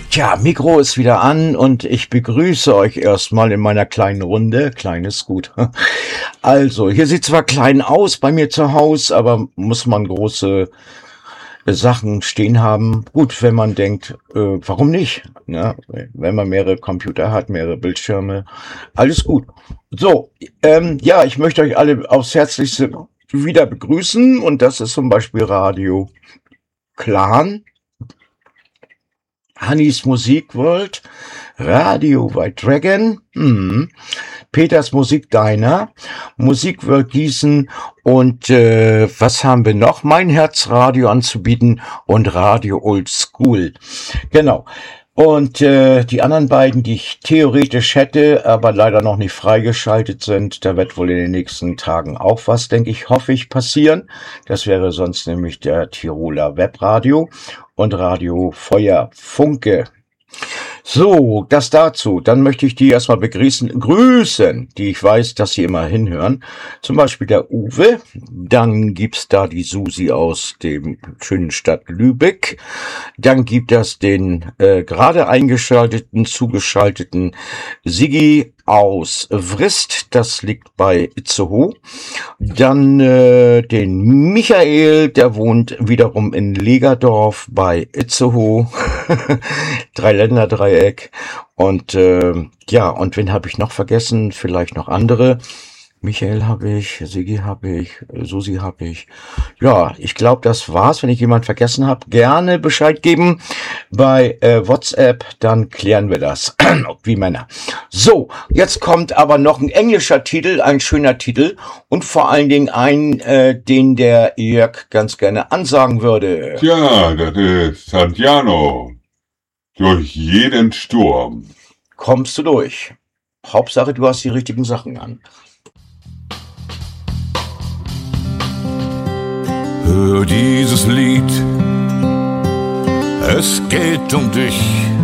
Tja, Mikro ist wieder an und ich begrüße euch erstmal in meiner kleinen Runde. Klein ist gut. Also, hier sieht zwar klein aus bei mir zu Hause, aber muss man große Sachen stehen haben. Gut, wenn man denkt, warum nicht? Ne? Wenn man mehrere Computer hat, mehrere Bildschirme, alles gut. So, ja, ich möchte euch alle aufs Herzlichste wieder begrüßen und das ist zum Beispiel Radio Clan, Hannis Musikworld, Radio White Dragon, Peters Musik Diner, Musikworld Gießen und was haben wir noch? Mein Herzradio anzubieten und Radio Old School. Genau. Und die anderen beiden, die ich theoretisch hätte, aber leider noch nicht freigeschaltet sind, da wird wohl in den nächsten Tagen auch was, denke ich, hoffe ich, passieren. Das wäre sonst nämlich der Tiroler Webradio und Radio Feuer Funke. So, das dazu. Dann möchte ich die erstmal grüßen, die ich weiß, dass sie immer hinhören. Zum Beispiel der Uwe. Dann gibt's da die Susi aus dem schönen Stadt Lübeck. Dann gibt es den gerade zugeschalteten Sigi aus Vrist. Das liegt bei Itzehoe. Dann den Michael, der wohnt wiederum in Legerdorf bei Itzehoe. Dreiländerdreieck. Und ja, und wen habe ich noch vergessen? Vielleicht noch andere. Michael habe ich, Sigi habe ich, Susi habe ich. Ja, ich glaube, das war's. Wenn ich jemand vergessen habe, gerne Bescheid geben bei WhatsApp, dann klären wir das. Wie Männer. So, jetzt kommt aber noch ein englischer Titel, ein schöner Titel und vor allen Dingen ein, den der Jörg ganz gerne ansagen würde. Tja, das ist Santiano. Durch jeden Sturm. Kommst du durch. Hauptsache, du hast die richtigen Sachen an. Hör dieses Lied, es geht um dich.